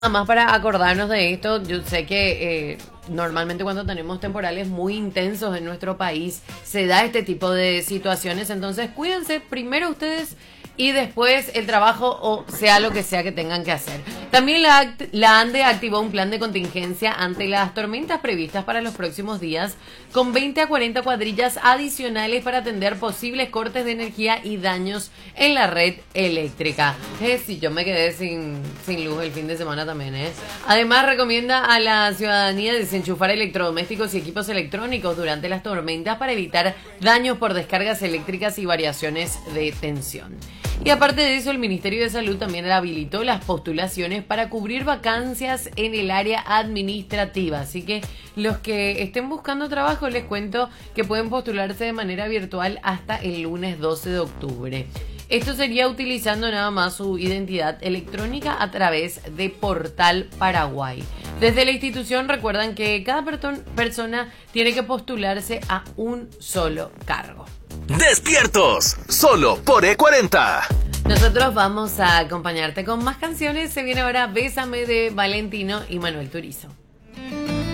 Nada más para acordarnos de esto, yo sé que normalmente cuando tenemos temporales muy intensos en nuestro país se da este tipo de situaciones, entonces cuídense primero ustedes y después el trabajo o sea lo que sea que tengan que hacer. También la ANDE activó un plan de contingencia ante las tormentas previstas para los próximos días con 20 a 40 cuadrillas adicionales para atender posibles cortes de energía y daños en la red eléctrica. Sí, yo me quedé sin luz el fin de semana también, ¿eh? Además, recomienda a la ciudadanía desenchufar electrodomésticos y equipos electrónicos durante las tormentas para evitar daños por descargas eléctricas y variaciones de tensión. Y aparte de eso, el Ministerio de Salud también habilitó las postulaciones para cubrir vacancias en el área administrativa. Así que los que estén buscando trabajo, les cuento que pueden postularse de manera virtual hasta el lunes 12 de octubre. Esto sería utilizando nada más su identidad electrónica a través de Portal Paraguay. Desde la institución recuerdan que cada persona tiene que postularse a un solo cargo. Despiertos, solo por E40. Nosotros vamos a acompañarte con más canciones. Se viene ahora Bésame de Valentino y Manuel Turizo.